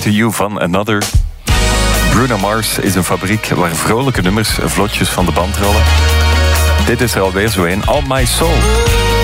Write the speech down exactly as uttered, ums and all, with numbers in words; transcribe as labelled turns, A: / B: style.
A: to You van Another. Bruno Mars is een fabriek waar vrolijke nummers vlotjes van de band rollen. Dit is er alweer zo een, All My Soul.